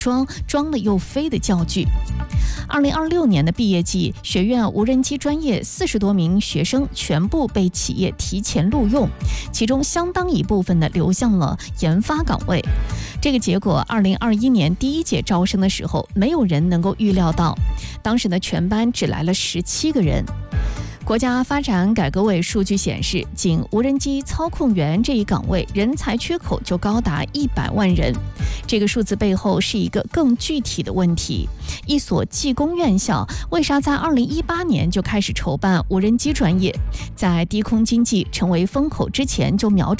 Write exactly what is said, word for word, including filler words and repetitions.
装装了又飞的教具。二零二六年的毕业季，学院无人机专业四十多名学生全部被企业提前录用，其中相当一部分呢流向了研发岗位。这个结果，二零二一年第一届招生的时候，没有人能够预料到，当时呢全班只来了十七个人。国家发展改革委数据显示，仅无人机操控员这一岗位人才缺口就高达一百万人。这个数字背后是一个更具体的问题：一所技工院校为啥在二零一八年就开始筹办无人机专业，在低空经济成为风口之前就瞄准